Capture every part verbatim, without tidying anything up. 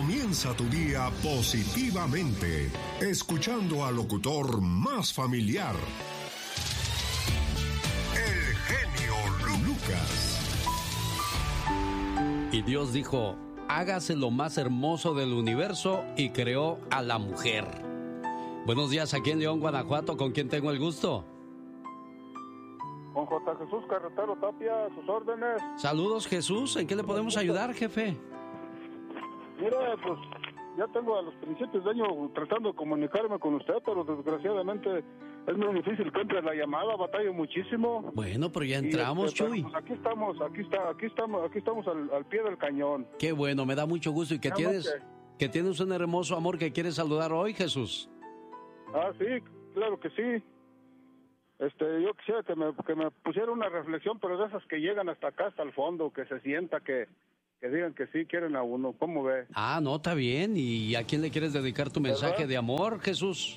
Comienza tu día positivamente, escuchando al locutor más familiar, el genio Lucas. Y Dios dijo, hágase lo más hermoso del universo, y creó a la mujer. Buenos días, aquí en León, Guanajuato, ¿con quién tengo el gusto? Con J. Jesús Carretero Tapia, a sus órdenes. Saludos, Jesús, ¿en qué le podemos ayudar, jefe? Mire, pues ya tengo a los principios de año tratando de comunicarme con usted, pero desgraciadamente es muy difícil que entre la llamada, batallo muchísimo. Bueno, pero ya entramos, este, Chuy. Pues aquí estamos, aquí está, aquí estamos, aquí estamos al, al pie del cañón. Qué bueno, me da mucho gusto y que Nada tienes, más que tienes un hermoso amor que quieres saludar hoy, Jesús. Ah, sí, claro que sí. Este, yo quisiera que me, que me pusiera una reflexión, pero de esas que llegan hasta acá, hasta el fondo, que se sienta que, que digan que sí quieren a uno. ¿Cómo ve? Ah, no, está bien. ¿Y a quién le quieres dedicar tu mensaje ¿Verdad? de amor, Jesús?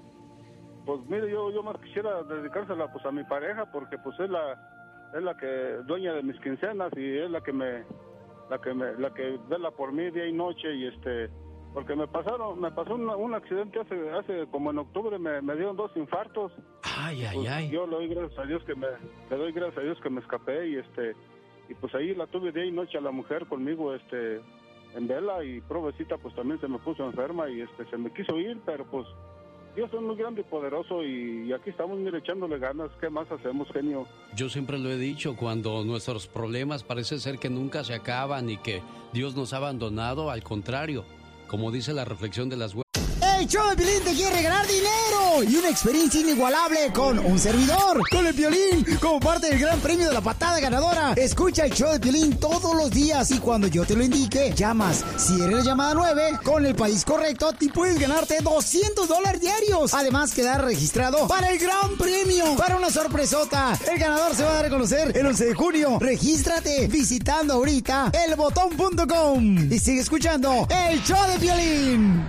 Pues mire, yo, yo más quisiera dedicársela pues a mi pareja, porque pues es la, es la que dueña de mis quincenas y es la que me, la que me, la que vela por mí día y noche y este, porque me pasaron, me pasó un, un accidente hace, hace como en octubre, me, me dieron dos infartos. Ay, ay, Pues, ay. yo le doy gracias a Dios que me, le doy gracias a Dios que me escapé y este, y pues ahí la tuve día y noche a la mujer conmigo, este, en vela, y provecita pues también se me puso enferma y este, se me quiso ir, pero pues Dios es muy grande y poderoso y, y aquí estamos, mire, echándole ganas. ¿Qué más hacemos, genio? Yo siempre lo he dicho, cuando nuestros problemas parece ser que nunca se acaban y que Dios nos ha abandonado, al contrario, como dice la reflexión de las... El show de Piolín te quiere regalar dinero y una experiencia inigualable con un servidor, con el Piolín, como parte del gran premio de la patada ganadora. Escucha el show de Piolín todos los días y cuando yo te lo indique, llamas. Si eres la llamada nueve, con el país correcto, te puedes ganarte doscientos dólares diarios. Además, quedar registrado para el gran premio, para una sorpresota. El ganador se va a dar a conocer el once de junio. Regístrate visitando ahorita el botón punto com y sigue escuchando el show de Piolín.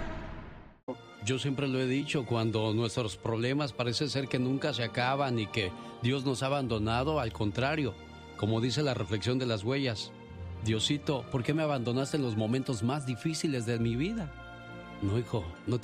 Yo siempre lo he dicho, cuando nuestros problemas parece ser que nunca se acaban y que Dios nos ha abandonado, al contrario, como dice la reflexión de las huellas, Diosito, ¿por qué me abandonaste en los momentos más difíciles de mi vida? No, hijo, no te